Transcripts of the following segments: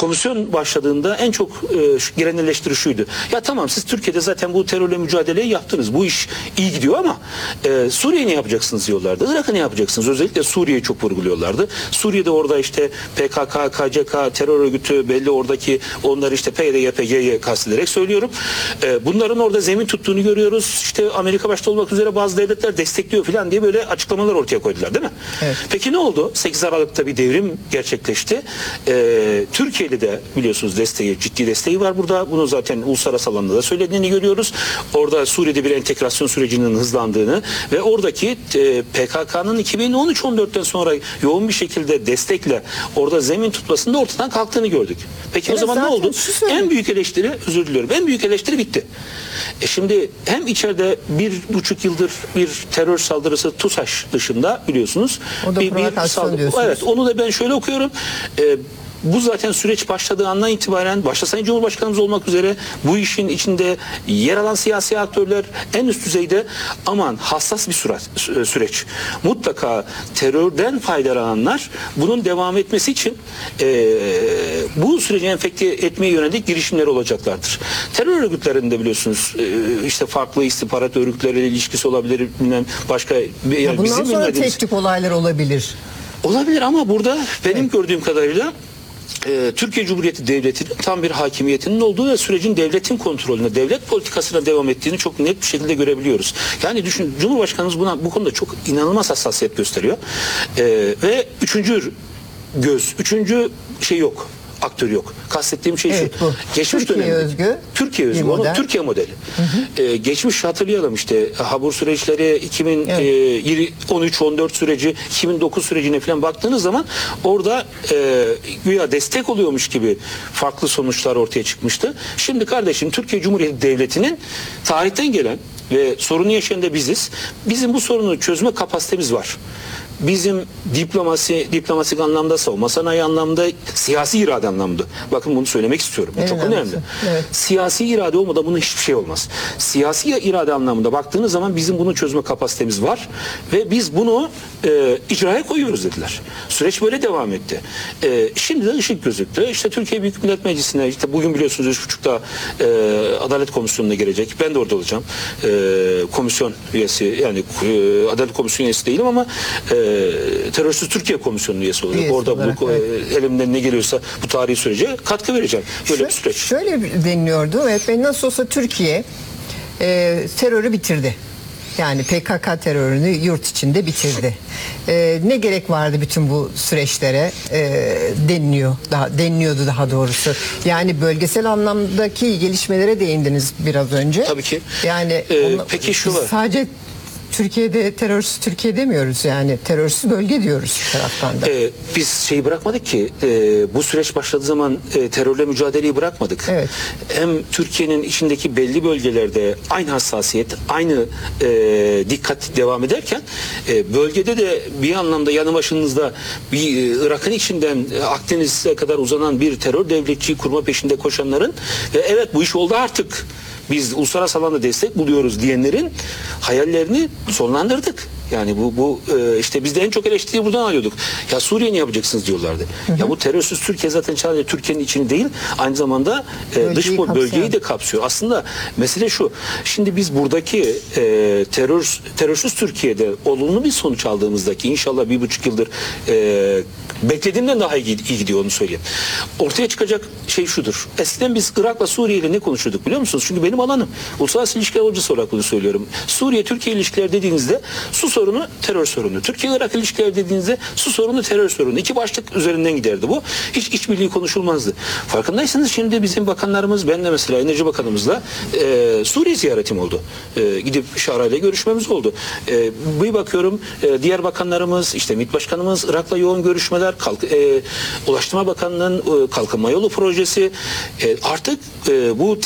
komisyon başladığında en çok gelen eleştiri şuydu. Ya tamam, siz Türkiye'de zaten bu terörle mücadeleyi yaptınız. Bu iş iyi gidiyor ama Suriye'yi ne yapacaksınız diyorlardı. Irak'ı ne yapacaksınız? Özellikle Suriye'yi çok vurguluyorlardı. Suriye'de orada işte PKK, KCK terör örgütü belli, oradaki onları işte PYD, PG'ye kastederek söylüyorum. Bunların orada zemin tuttuğunu görüyoruz. İşte Amerika başta olmak üzere bazı devletler destekliyor falan diye böyle açıklamalar ortaya koydular, değil mi? Evet. Peki ne oldu? 8 Aralık'ta bir devrim gerçekleşti. Türkiye'de de biliyorsunuz desteği, ciddi desteği var burada. Bunu zaten uluslararası alanda da söylediğini görüyoruz. Orada Suriye'de bir entegrasyon sürecinin hızlandığını ve oradaki PKK'nın 2013-14'ten sonra yoğun bir şekilde destekle orada zemin tutmasının da ortadan kalktığını gördük. Peki evet, o zaman ne oldu? En büyük eleştiri, özür diliyorum, en büyük eleştiri bitti. Şimdi hem içeride 1,5 yıldır bir terör saldırısı TUSAŞ dışında biliyorsunuz. O da bir saldırı. Evet, onu da ben şöyle okuyorum. Bu zaten süreç başladığı andan itibaren başta Sayın Cumhurbaşkanımız olmak üzere bu işin içinde yer alan siyasi aktörler en üst düzeyde aman hassas bir süreç. Mutlaka terörden faydalananlar bunun devam etmesi için bu süreci enfekte etmeye yönelik girişimler olacaklardır. Terör örgütlerinde biliyorsunuz işte farklı istihbarat örgütleriyle ilişkisi olabilir, bilmem başka. Yani bundan sonra tek tip olaylar olabilir. Olabilir ama burada benim gördüğüm kadarıyla Türkiye Cumhuriyeti Devleti'nin tam bir hakimiyetinin olduğu ve sürecin devletin kontrolüne, devlet politikasına devam ettiğini çok net bir şekilde görebiliyoruz. Yani düşün, Cumhurbaşkanımız bu konuda çok inanılmaz hassasiyet gösteriyor. Ve üçüncü şey yok. Aktör yok. Kastettiğim şey evet, şu. Geçmiş Türkiye özgü. Türkiye özgü. Onu Türkiye modeli. Geçmiş hatırlayalım işte Habur süreçleri, 2013-14 süreci, 2009 sürecine falan baktığınız zaman orada güya destek oluyormuş gibi farklı sonuçlar ortaya çıkmıştı. Şimdi kardeşim Türkiye Cumhuriyeti Devleti'nin tarihten gelen ve sorunu yaşayan da biziz. Bizim bu sorunu çözme kapasitemiz var. Bizim diplomatik anlamda, savunma sanayi anlamda, siyasi irade anlamda. Bakın bunu söylemek istiyorum. Bu çok önemli. Evet. Siyasi irade olmadan bunun hiçbir şey olmaz. Siyasi irade anlamında baktığınız zaman bizim bunu çözme kapasitemiz var ve biz bunu icraya koyuyoruz dediler. Süreç böyle devam etti. Şimdi de ışık gözüktü. İşte Türkiye Büyük Millet Meclisi'ne işte bugün biliyorsunuz 3.30'da Adalet Komisyonu'na gelecek. Ben de orada olacağım. Komisyon üyesi, yani Adalet Komisyonu üyesi değilim ama Terörsüz Türkiye Komisyonu üyesi oluyor. Orada olarak, elimden ne geliyorsa bu tarihi sürece katkı vereceğim. Böyle bir süreç. Şöyle deniliyordu. Evet, nasıl olsa Türkiye terörü bitirdi. Yani PKK terörünü yurt içinde bitirdi. Ne gerek vardı bütün bu süreçlere deniliyordu daha doğrusu. Yani bölgesel anlamdaki gelişmelere değindiniz biraz önce. Tabii ki. Yani peki şu var. Sadece Türkiye'de terörsüz Türkiye demiyoruz, yani terörsüz bölge diyoruz bir taraftan da. Biz şeyi bırakmadık ki bu süreç başladığı zaman terörle mücadeleyi bırakmadık. Evet. Hem Türkiye'nin içindeki belli bölgelerde aynı hassasiyet, aynı dikkat devam ederken bölgede de bir anlamda yanı başınızda bir Irak'ın içinden Akdeniz'e kadar uzanan bir terör devletçiyi kurma peşinde koşanların evet bu iş oldu artık, biz uluslararası alanda destek buluyoruz diyenlerin hayallerini sonlandırdık. Yani bu işte biz de en çok eleştiriyi buradan alıyorduk. Ya Suriye ne yapacaksınız diyorlardı. Ya bu terörsüz Türkiye zaten sadece Türkiye'nin içini değil, aynı zamanda dış bölgeyi de kapsıyor. Aslında mesele şu. Şimdi biz buradaki terörsüz Türkiye'de olumlu bir sonuç aldığımızdaki, inşallah 1,5 yıldır beklediğimden daha iyi gidiyor, onu söyleyeyim. Ortaya çıkacak şey şudur. Eskiden biz Irak'la Suriye ile ne konuşuyorduk biliyor musunuz? Çünkü benim alanım. Uluslararası ilişkiler hocası olarak bunu söylüyorum. Suriye-Türkiye ilişkiler dediğinizde su sorunu, terör sorunu. Türkiye-Irak ilişkiler dediğinizde su sorunu, terör sorunu. İki başlık üzerinden giderdi bu. Hiç işbirliği konuşulmazdı. Farkındaysanız şimdi bizim bakanlarımız, ben de mesela Enerji Bakanımızla Suriye ziyaretim oldu. Gidip Şara'yla görüşmemiz oldu. Bir bakıyorum diğer bakanlarımız, işte MİT Başkanımız Irak'la yoğun görüşmeler, Ulaştırma Bakanlığı'nın Kalkınma Yolu projesi, artık bu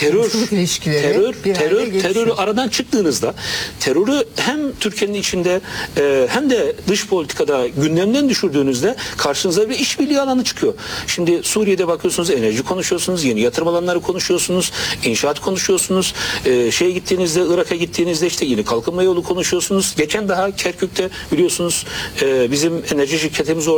terörü aradan çıktığınızda, terörü hem Türkiye'nin içinde hem de dış politikada gündemden düşürdüğünüzde karşınıza bir işbirliği alanı çıkıyor. Şimdi Suriye'de bakıyorsunuz, enerji konuşuyorsunuz, yeni yatırım alanları konuşuyorsunuz, inşaat konuşuyorsunuz, gittiğinizde, Irak'a gittiğinizde işte yeni kalkınma yolu konuşuyorsunuz. Geçen daha Kerkük'te biliyorsunuz bizim enerji şirketimiz orada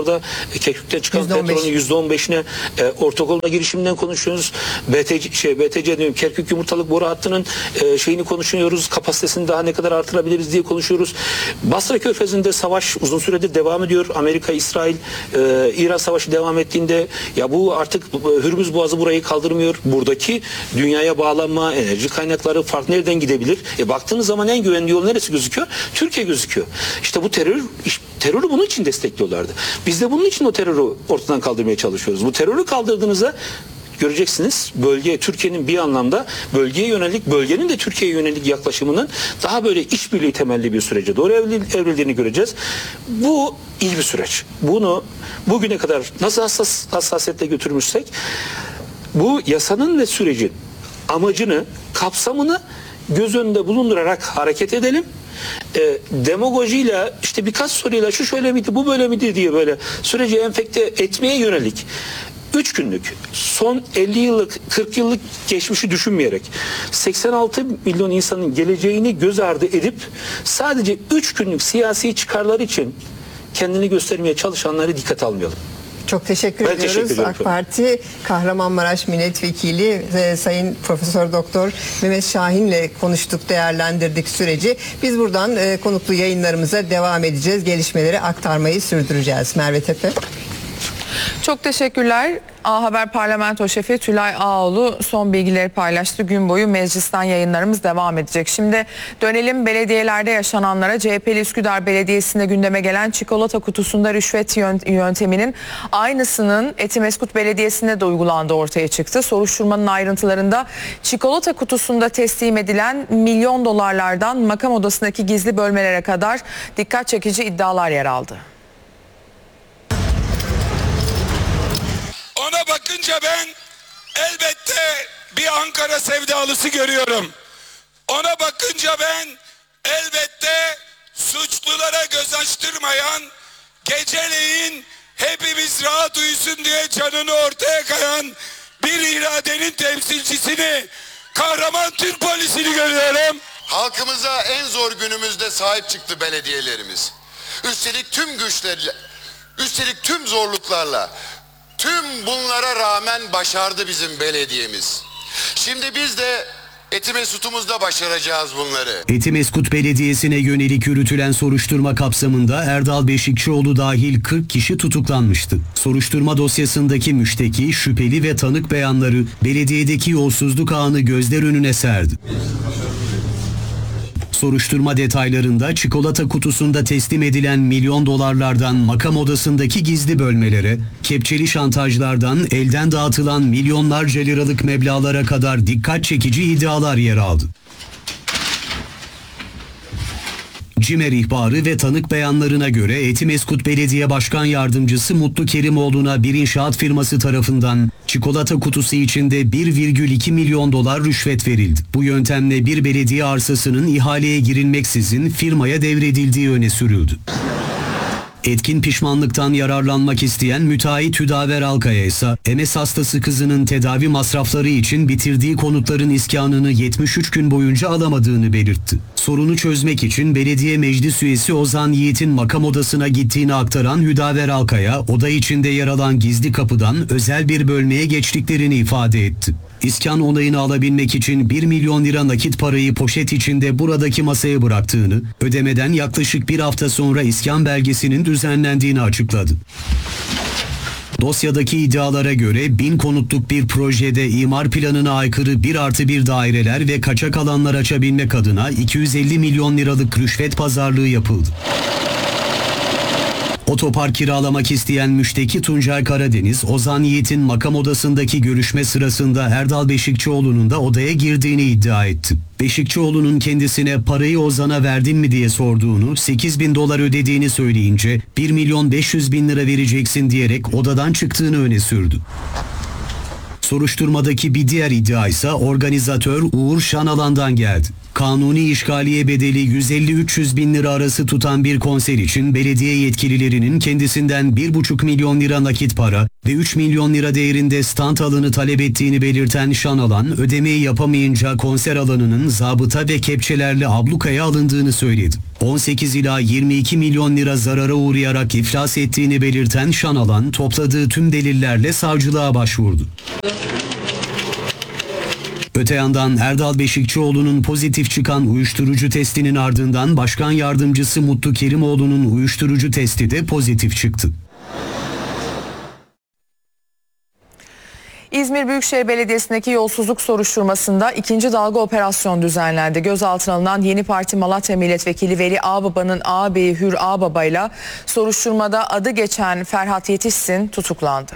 Kerkük'ten çıkan %15. petrolün %15'ine ortak olma girişiminden konuşuyoruz. BTC diyorum, Kerkük Yumurtalık Boru Hattı'nın şeyini konuşuyoruz. Kapasitesini daha ne kadar artırabiliriz diye konuşuyoruz. Basra Körfezi'nde savaş uzun süredir devam ediyor. Amerika, İsrail, İran savaşı devam ettiğinde ya bu artık Hürmüz Boğazı burayı kaldırmıyor. Buradaki dünyaya bağlanma, enerji kaynakları farklı nereden gidebilir? Baktığınız zaman en güvenli yol neresi gözüküyor? Türkiye gözüküyor. İşte bu terörü bunun için destekliyorlardı. Biz de bunun için o terörü ortadan kaldırmaya çalışıyoruz. Bu terörü kaldırdığınızda göreceksiniz Türkiye'nin bir anlamda bölgeye yönelik, bölgenin de Türkiye'ye yönelik yaklaşımının daha böyle işbirliği temelli bir sürece doğru evrildiğini göreceğiz. Bu iyi bir süreç. Bunu bugüne kadar nasıl hassasiyetle götürmüşsek bu yasanın ve sürecin amacını, kapsamını göz önünde bulundurarak hareket edelim. Demagojiyle işte birkaç soruyla şu şöyle miydi bu böyle miydi diye böyle süreci enfekte etmeye yönelik 3 günlük son 50 yıllık 40 yıllık geçmişi düşünmeyerek 86 milyon insanın geleceğini göz ardı edip sadece 3 günlük siyasi çıkarlar için kendini göstermeye çalışanları dikkate almayalım. Çok teşekkür Ben ediyoruz. teşekkür ediyorum. AK Parti Kahramanmaraş Milletvekili Sayın Profesör Doktor Mehmet Şahin'le konuştuk, değerlendirdik süreci. Biz buradan konuklu yayınlarımıza devam edeceğiz. Gelişmeleri aktarmayı sürdüreceğiz. Merve Tepe. Çok teşekkürler. A Haber Parlamento Şefi Tülay Ağoğlu son bilgileri paylaştı. Gün boyu meclisten yayınlarımız devam edecek. Şimdi dönelim belediyelerde yaşananlara. CHP'li Üsküdar Belediyesi'nde gündeme gelen çikolata kutusunda rüşvet yönteminin aynısının Etimesgut Belediyesi'nde de uygulandığı ortaya çıktı. Soruşturmanın ayrıntılarında çikolata kutusunda teslim edilen milyon dolarlardan makam odasındaki gizli bölmelere kadar dikkat çekici iddialar yer aldı. Ona bakınca ben elbette bir Ankara sevdalısı görüyorum. Ona bakınca ben elbette suçlulara göz açtırmayan, geceleyin hepimiz rahat uyusun diye canını ortaya kayan bir iradenin temsilcisini, kahraman Türk polisini görüyorum. Halkımıza en zor günümüzde sahip çıktı belediyelerimiz. Üstelik tüm güçlerle, üstelik tüm zorluklarla. Tüm bunlara rağmen başardı bizim belediyemiz. Şimdi biz de Etimesgut'umuzda başaracağız bunları. Etimesgut Belediyesi'ne yönelik yürütülen soruşturma kapsamında Erdal Beşikçioğlu dahil 40 kişi tutuklanmıştı. Soruşturma dosyasındaki müşteki, şüpheli ve tanık beyanları belediyedeki yolsuzluk ağını gözler önüne serdi. Soruşturma detaylarında çikolata kutusunda teslim edilen milyon dolarlardan makam odasındaki gizli bölmelere, kepçeli şantajlardan elden dağıtılan milyonlarca liralık meblağlara kadar dikkat çekici iddialar yer aldı. CİMER ihbarı ve tanık beyanlarına göre Etimesgut Belediye Başkan Yardımcısı Mutlu Kerimoğlu'na bir inşaat firması tarafından çikolata kutusu içinde 1,2 milyon dolar rüşvet verildi. Bu yöntemle bir belediye arsasının ihaleye girilmeksizin firmaya devredildiği öne sürüldü. Etkin pişmanlıktan yararlanmak isteyen müteahhit Hüdaver Alkaya ise MS hastası kızının tedavi masrafları için bitirdiği konutların iskanını 73 gün boyunca alamadığını belirtti. Sorunu çözmek için belediye meclis üyesi Ozan Yiğit'in makam odasına gittiğini aktaran Hüdaver Alkaya, oda içinde yer alan gizli kapıdan özel bir bölmeye geçtiklerini ifade etti. İskan onayını alabilmek için 1 milyon lira nakit parayı poşet içinde buradaki masaya bıraktığını, ödemeden yaklaşık bir hafta sonra iskan belgesinin düzenlendiğini açıkladı. Dosyadaki iddialara göre 1000 konutluk bir projede imar planına aykırı 1+1 daireler ve kaçak alanlar açabilmek adına 250 milyon liralık rüşvet pazarlığı yapıldı. Otopark kiralamak isteyen müşteki Tuncay Karadeniz, Ozan Yiğit'in makam odasındaki görüşme sırasında Erdal Beşikçioğlu'nun da odaya girdiğini iddia etti. Beşikçioğlu'nun kendisine parayı Ozan'a verdin mi diye sorduğunu, 8.000 dolar ödediğini söyleyince 1.500.000 lira vereceksin diyerek odadan çıktığını öne sürdü. Soruşturmadaki bir diğer iddia ise organizatör Uğur Şanalan'dan geldi. Kanuni işgaliye bedeli 150-300 bin lira arası tutan bir konser için belediye yetkililerinin kendisinden 1,5 milyon lira nakit para, ve 3 milyon lira değerinde stand alanı talep ettiğini belirten Şanalan, ödemeyi yapamayınca konser alanının zabıta ve kepçelerle ablukaya alındığını söyledi. 18 ila 22 milyon lira zarara uğrayarak iflas ettiğini belirten Şanalan, topladığı tüm delillerle savcılığa başvurdu. Öte yandan Erdal Beşikçioğlu'nun pozitif çıkan uyuşturucu testinin ardından Başkan Yardımcısı Mutlu Kerimoğlu'nun uyuşturucu testi de pozitif çıktı. İzmir Büyükşehir Belediyesi'ndeki yolsuzluk soruşturmasında ikinci dalga operasyon düzenlendi. Gözaltına alınan Yeni Parti Malatya Milletvekili Veli Ağbaba'nın ağabeyi Hür Ağbaba ile soruşturmada adı geçen Ferhat Yetişsin tutuklandı.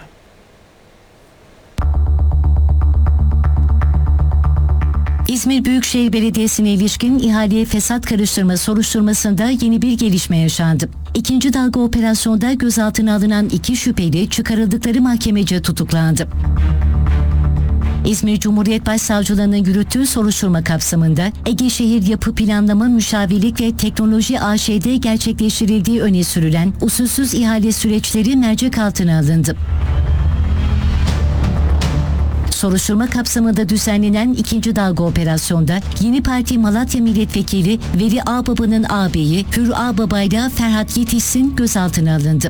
İzmir Büyükşehir Belediyesi'ne ilişkin ihaleye fesat karıştırma soruşturmasında yeni bir gelişme yaşandı. İkinci dalga operasyonda gözaltına alınan 2 şüpheli çıkarıldıkları mahkemece tutuklandı. İzmir Cumhuriyet Başsavcılığı'nın yürüttüğü soruşturma kapsamında Ege Şehir Yapı Planlama Müşavirlik ve Teknoloji AŞ'de gerçekleştirildiği öne sürülen usulsüz ihale süreçleri mercek altına alındı. Soruşturma kapsamında düzenlenen ikinci dalga operasyonda Yeni Parti Malatya Milletvekili Veli Ağbaba'nın ağabeyi Hür Ağbaba ile Ferhat Yetişsin gözaltına alındı.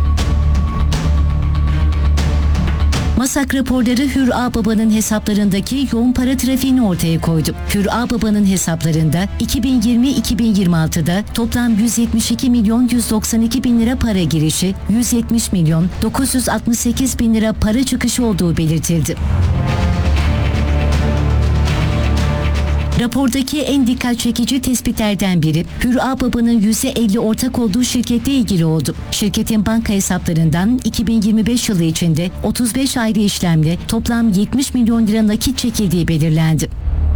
Masak raporları Hür Ağbaba'nın hesaplarındaki yoğun para trafiğini ortaya koydu. Hür Ağbaba'nın hesaplarında 2020-2026'da toplam 172 milyon 192 bin lira para girişi, 170 milyon 968 bin lira para çıkışı olduğu belirtildi. Rapordaki en dikkat çekici tespitlerden biri Hür Ağbaba'nın %50 ortak olduğu şirketle ilgili oldu. Şirketin banka hesaplarından 2025 yılı içinde 35 ayrı işlemle toplam 70 milyon lira nakit çekildiği belirlendi.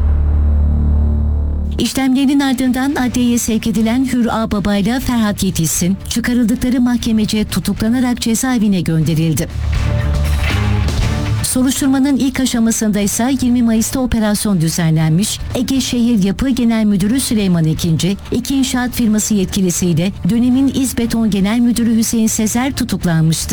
İşlemlerin ardından adliyeye sevk edilen Hür Ağbaba ile Ferhat Yetişsin çıkarıldıkları mahkemece tutuklanarak cezaevine gönderildi. Soruşturmanın ilk aşamasında ise 20 Mayıs'ta operasyon düzenlenmiş, Ege Şehir Yapı Genel Müdürü Süleyman Ekinci, iki inşaat firması yetkilisiyle dönemin İzbeton Genel Müdürü Hüseyin Sezer tutuklanmıştı.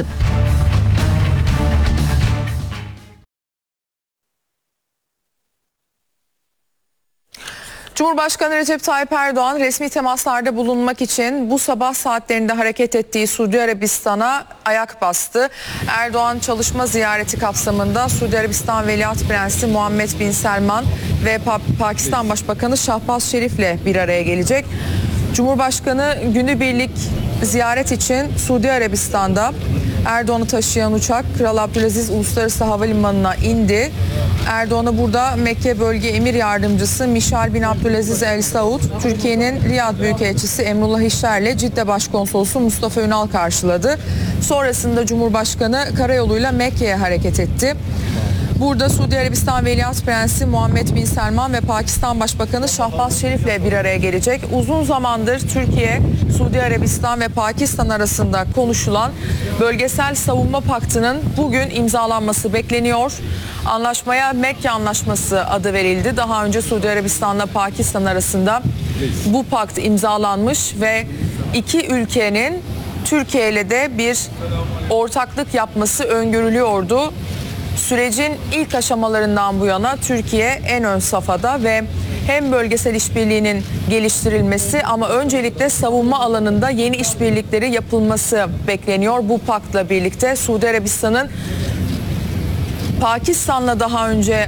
Cumhurbaşkanı Recep Tayyip Erdoğan resmi temaslarda bulunmak için bu sabah saatlerinde hareket ettiği Suudi Arabistan'a ayak bastı. Erdoğan çalışma ziyareti kapsamında Suudi Arabistan Veliaht Prensi Muhammed Bin Selman ve Pakistan Başbakanı Şahbaz Şerif'le bir araya gelecek. Cumhurbaşkanı günübirlik ziyaret için Suudi Arabistan'da Erdoğan'ı taşıyan uçak Kral Abdülaziz Uluslararası Havalimanı'na indi. Erdoğan'ı burada Mekke Bölge Emir Yardımcısı Mişal bin Abdülaziz El Saud, Türkiye'nin Riyad Büyükelçisi Emrullah İşler'le Cidde Başkonsolosu Mustafa Ünal karşıladı. Sonrasında Cumhurbaşkanı karayoluyla Mekke'ye hareket etti. Burada Suudi Arabistan Veliaht Prensi Muhammed Bin Selman ve Pakistan Başbakanı Şahbaz Şerif'le bir araya gelecek. Uzun zamandır Türkiye, Suudi Arabistan ve Pakistan arasında konuşulan Bölgesel Savunma Paktı'nın bugün imzalanması bekleniyor. Anlaşmaya Mekke Anlaşması adı verildi. Daha önce Suudi Arabistan'la Pakistan arasında bu pakt imzalanmış ve iki ülkenin Türkiye ile de bir ortaklık yapması öngörülüyordu. Sürecin ilk aşamalarından bu yana Türkiye en ön safhada ve hem bölgesel işbirliğinin geliştirilmesi ama öncelikle savunma alanında yeni işbirlikleri yapılması bekleniyor. Bu paktla birlikte Suudi Arabistan'ın Pakistan'la daha önce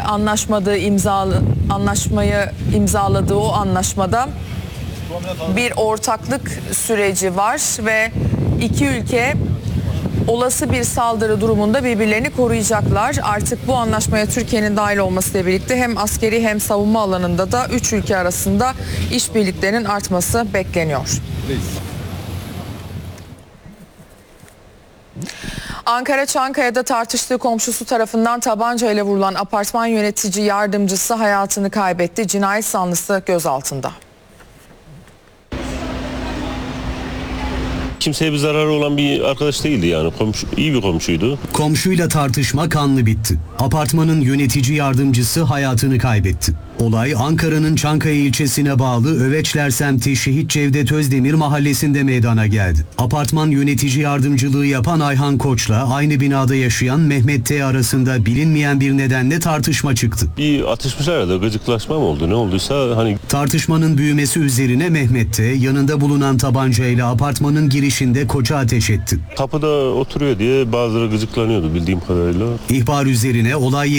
anlaşmayı imzaladığı o anlaşmada bir ortaklık süreci var ve iki ülke olası bir saldırı durumunda birbirlerini koruyacaklar. Artık bu anlaşmaya Türkiye'nin dahil olmasıyla birlikte hem askeri hem savunma alanında da üç ülke arasında işbirliklerinin artması bekleniyor. Ankara Çankaya'da tartıştığı komşusu tarafından tabancayla vurulan apartman yönetici yardımcısı hayatını kaybetti. Cinayet zanlısı gözaltında. Kimseye bir zararı olan bir arkadaş değildi yani. İyi bir komşuydu. Komşuyla tartışma kanlı bitti. Apartmanın yönetici yardımcısı hayatını kaybetti. Olay Ankara'nın Çankaya ilçesine bağlı Öveçler semti Şehit Cevdet Özdemir mahallesinde meydana geldi. Apartman yönetici yardımcılığı yapan Ayhan Koç'la aynı binada yaşayan Mehmet T arasında bilinmeyen bir nedenle tartışma çıktı. Bir atışmışlar ya da gıcıklaşma mı oldu, ne olduysa hani. Tartışmanın büyümesi üzerine Mehmet T yanında bulunan tabancayla apartmanın girişinde Koç'a ateş etti. Kapıda oturuyor diye bazıları gıcıklanıyordu bildiğim kadarıyla. İhbar üzerine olay